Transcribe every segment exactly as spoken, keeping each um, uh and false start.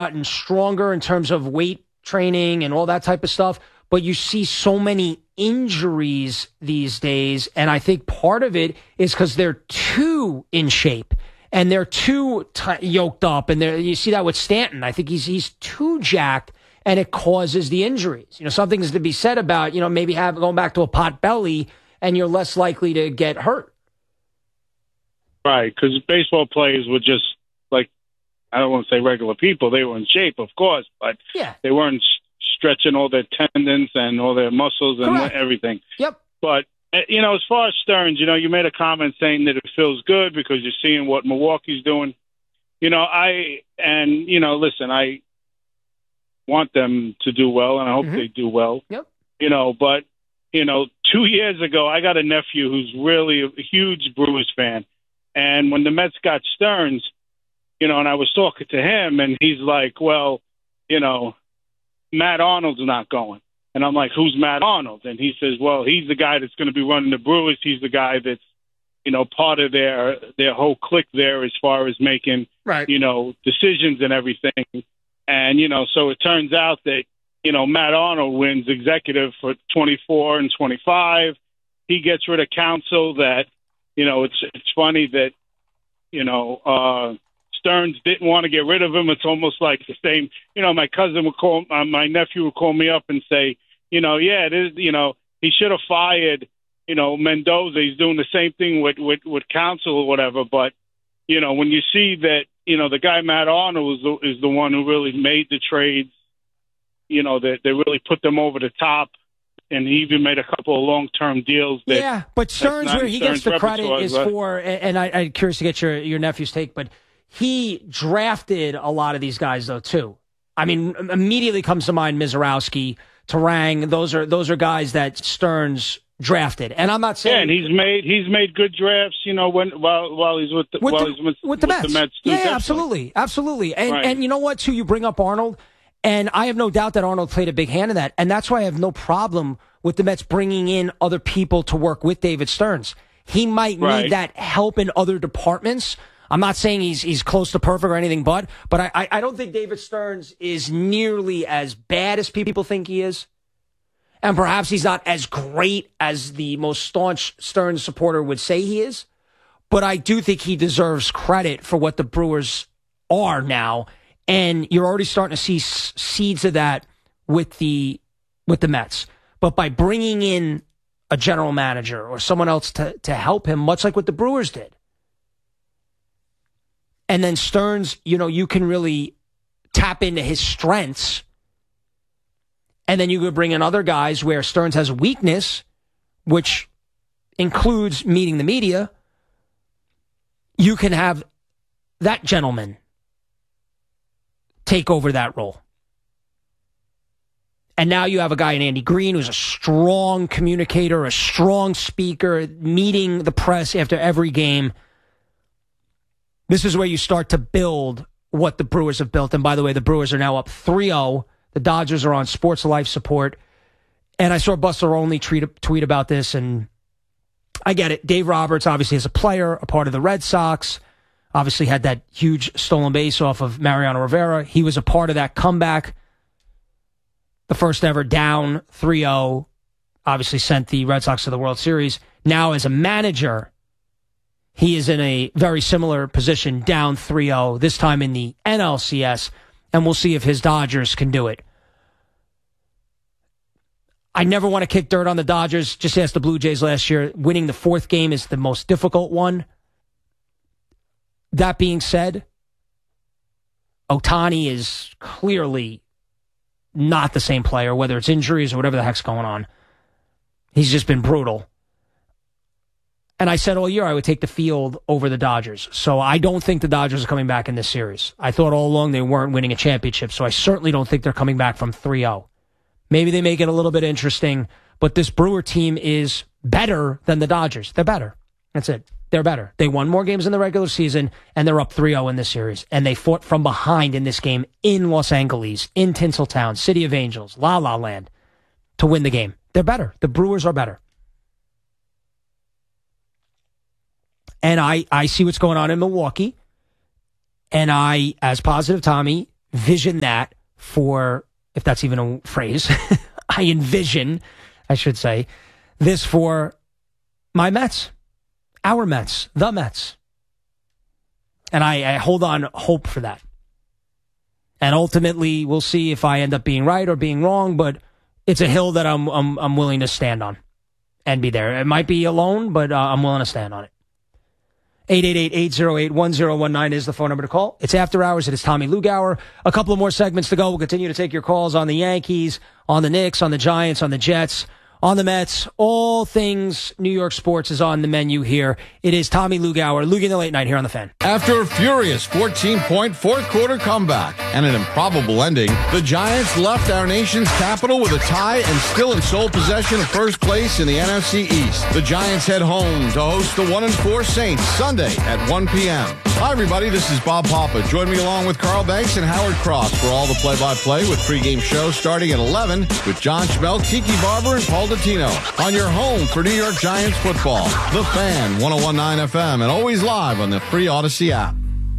gotten stronger in terms of weight training and all that type of stuff, but you see so many injuries these days, and I think part of it is because they're too in shape and they're too t- yoked up, and you see that with Stanton. I think he's he's too jacked, and it causes the injuries. You know, something is to be said about, you know, maybe have going back to a pot belly, and you're less likely to get hurt. Right, because baseball players were just like, I don't want to say regular people. They were in shape, of course, but yeah. they weren't stretching all their tendons and all their muscles and Correct. everything. Yep. But, you know, as far as Stearns, you know, you made a comment saying that it feels good because you're seeing what Milwaukee's doing. You know, I, and, you know, listen, I want them to do well, and I hope mm-hmm. they do well. Yep. You know, but, you know, two years ago, I got a nephew who's really a huge Brewers fan. And when the Mets got Stearns, you know, and I was talking to him, and he's like, well, you know, Matt Arnold's not going. And I'm like, who's Matt Arnold? And he says, well, he's the guy that's going to be running the Brewers. He's the guy that's, you know, part of their their whole clique there as far as making, right. you know, decisions and everything. And, you know, so it turns out that, you know, Matt Arnold wins executive for twenty-four and twenty-five. He gets rid of counsel that, you know, it's it's funny that, you know, uh, Stearns didn't want to get rid of him. It's almost like the same, you know, my cousin would call, uh, my nephew would call me up and say, you know, yeah, it is, you know, he should have fired, you know, Mendoza. He's doing the same thing with, with, with counsel or whatever. But, you know, when you see that, you know, the guy Matt Arnold is the, is the one who really made the trades, you know, that they, they really put them over the top. And he even made a couple of long-term deals. That, yeah, but Stearns, where he Stearns gets the credit is right? for, and I, I'm curious to get your, your nephew's take, but he drafted a lot of these guys, though, too. I mean, immediately comes to mind Mizorowski, Terang. Those are those are guys that Stearns drafted. And I'm not saying, yeah, and he's made he's made good drafts. You know, when while while he's with the, with while the, he's with, with the with Mets. The Mets yeah, definitely. absolutely, absolutely. And right. and you know what, too? You bring up Arnold, and I have no doubt that Arnold played a big hand in that, and that's why I have no problem with the Mets bringing in other people to work with David Stearns. He might right. need that help in other departments. I'm not saying he's he's close to perfect or anything, but but I, I don't think David Stearns is nearly as bad as people think he is. And perhaps he's not as great as the most staunch Stearns supporter would say he is. But I do think he deserves credit for what the Brewers are now. And you're already starting to see s- seeds of that with the with the Mets. But by bringing in a general manager or someone else to, to help him, much like what the Brewers did. And then Stearns, you know, you can really tap into his strengths. And then you could bring in other guys where Stearns has a weakness, which includes meeting the media. You can have that gentleman take over that role. And now you have a guy in Andy Green who's a strong communicator, a strong speaker, meeting the press after every game. This is where you start to build what the Brewers have built. And by the way, the Brewers are now up three oh. The Dodgers are on Sports Life support. And I saw Buster Olney tweet, tweet about this, and I get it. Dave Roberts, obviously, as a player, a part of the Red Sox, obviously had that huge stolen base off of Mariano Rivera. He was a part of that comeback. The first ever down three oh, obviously sent the Red Sox to the World Series. Now, as a manager, he is in a very similar position, down three oh, this time in the N L C S, and we'll see if his Dodgers can do it. I never want to kick dirt on the Dodgers. Just ask the Blue Jays last year. Winning the fourth game is the most difficult one. That being said, Ohtani is clearly not the same player, whether it's injuries or whatever the heck's going on. He's just been brutal. And I said all year I would take the field over the Dodgers. So I don't think the Dodgers are coming back in this series. I thought all along they weren't winning a championship, so I certainly don't think they're coming back from three oh. Maybe they make it a little bit interesting, but this Brewer team is better than the Dodgers. They're better. That's it. They're better. They won more games in the regular season, and they're up three oh in this series. And they fought from behind in this game in Los Angeles, in Tinseltown, City of Angels, La La Land, to win the game. They're better. The Brewers are better. And I, I see what's going on in Milwaukee. And I, as Positive Tommy, vision that for, if that's even a phrase, I envision, I should say, this for my Mets, our Mets, the Mets. And I, I hold on hope for that. And ultimately, we'll see if I end up being right or being wrong, but it's a hill that I'm I'm, I'm willing to stand on and be there. It might be alone, but uh, I'm willing to stand on it. eight eight eight, eight oh eight, one oh one nine is the phone number to call. It's After Hours. It is Tommy Lugauer. A couple of more segments to go. We'll continue to take your calls on the Yankees, on the Knicks, on the Giants, on the Jets, on the Mets. All things New York sports is on the menu here. It is Tommy Lugauer, Lugie in the Late Night here on The Fan. After a furious fourteen-point fourth-quarter comeback and an improbable ending, the Giants left our nation's capital with a tie and still in sole possession of first place in the N F C East. The Giants head home to host the one and four Saints Sunday at one p.m. Hi, everybody. This is Bob Papa. Join me along with Carl Banks and Howard Cross for all the play-by-play with pregame show starting at eleven with John Schmelt, Kiki Barber, and Paul Dottino on your home for New York Giants football. The Fan, one oh one point nine F M, and always live on the free Odyssey app.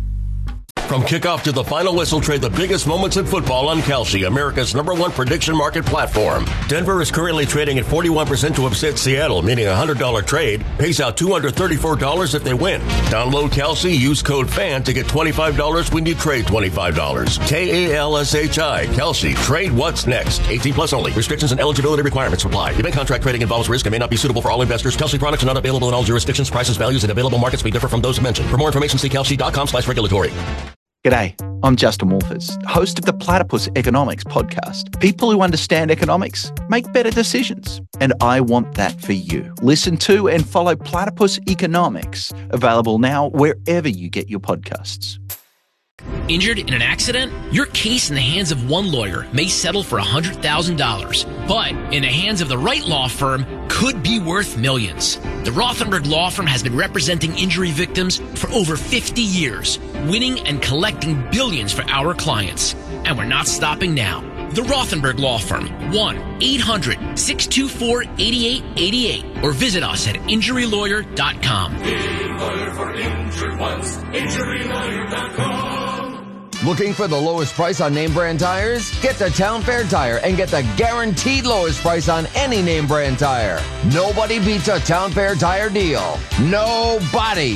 From kickoff to the final whistle, trade the biggest moments in football on Kalshi, America's number one prediction market platform. Denver is currently trading at forty-one percent to upset Seattle, meaning a one hundred dollars trade pays out two hundred thirty-four dollars if they win. Download Kalshi, use code FAN to get twenty-five dollars when you trade twenty-five dollars. K A L S H I, Kalshi. Trade what's next. eighteen plus only. Restrictions and eligibility requirements apply. Event contract trading involves risk and may not be suitable for all investors. Kalshi products are not available in all jurisdictions. Prices, values, and available markets may differ from those mentioned. For more information, see kalshi.com slash regulatory. G'day, I'm Justin Wolfers, host of the Platypus Economics podcast. People who understand economics make better decisions, and I want that for you. Listen to and follow Platypus Economics, available now wherever you get your podcasts. Injured in an accident? Your case in the hands of one lawyer may settle for one hundred thousand dollars, but in the hands of the right law firm could be worth millions. The Rothenberg Law Firm has been representing injury victims for over fifty years, winning and collecting billions for our clients. And we're not stopping now. The Rothenberg Law Firm, one eight hundred, six two four, eight eight eight eight, or visit us at injury lawyer dot com. Big lawyer for injured ones, injury lawyer dot com. Looking for the lowest price on name brand tires? Get to Town Fair Tire and get the guaranteed lowest price on any name brand tire. Nobody beats a Town Fair Tire deal. Nobody.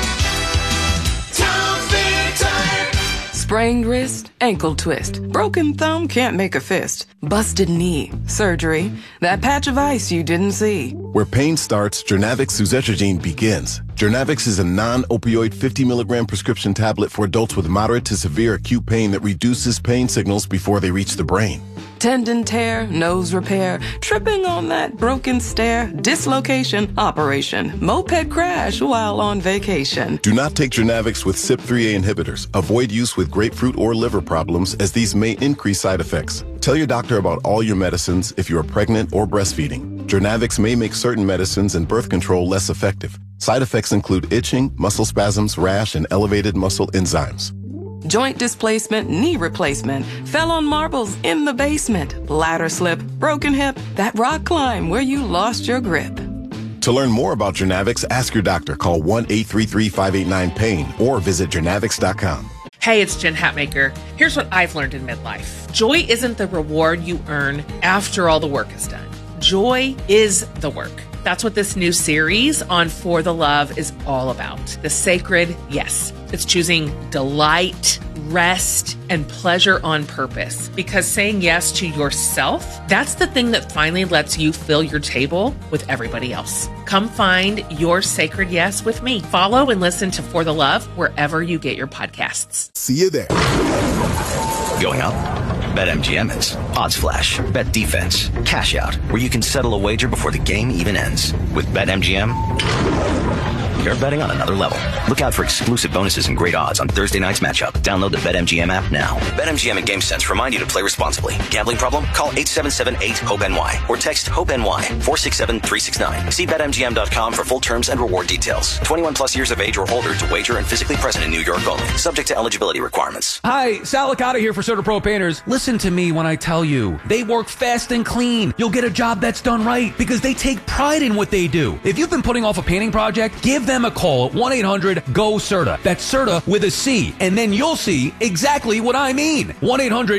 Town Fair Tire. Sprained wrist, ankle twist, broken thumb, can't make a fist, busted knee, surgery, that patch of ice you didn't see. Where pain starts, Jernavix suzetrigine begins. Jernavix is a non-opioid fifty milligram prescription tablet for adults with moderate to severe acute pain that reduces pain signals before they reach the brain. Tendon tear, nose repair, tripping on that broken stair, dislocation, operation, moped crash while on vacation. Do not take Jernavix with C Y P three A inhibitors. Avoid use with grapefruit or liver problems, as these may increase side effects. Tell your doctor about all your medicines if you are pregnant or breastfeeding. Jernavix may make certain medicines and birth control less effective. Side effects include itching, muscle spasms, rash, and elevated muscle enzymes. Joint displacement, knee replacement, fell on marbles in the basement, ladder slip, broken hip, that rock climb where you lost your grip. To learn more about Jernavix, ask your doctor. Call one eight three three, five eight nine, pain or visit jernavix dot com. Hey, it's Jen Hatmaker. Here's what I've learned in midlife. Joy isn't the reward you earn after all the work is done. Joy is the work. That's what this new series on For the Love is all about. The sacred yes. It's choosing delight, rest, and pleasure on purpose. Because saying yes to yourself, that's the thing that finally lets you fill your table with everybody else. Come find your sacred yes with me. Follow and listen to For the Love wherever you get your podcasts. See you there. Going up? BetMGM is. Odds Flash, Bet Defense, Cash Out, where you can settle a wager before the game even ends. With BetMGM, you're betting on another level. Look out for exclusive bonuses and great odds on Thursday night's matchup. Download the BetMGM app now. BetMGM and GameSense remind you to play responsibly. Gambling problem? Call eight seven seven, eight, hope N Y or text HOPE-NY four six seven, three six nine. See Bet M G M dot com for full terms and reward details. twenty-one plus years of age or older to wager and physically present in New York only. Subject to eligibility requirements. Hi, Sal Licata here for Soda Pro Painters. Listen to me when I tell you. They work fast and clean. You'll get a job that's done right because they take pride in what they do. If you've been putting off a painting project, give them them a call at one eight hundred go C E R T A. That's C E R T A with a C, and then you'll see exactly what I mean. one eight hundred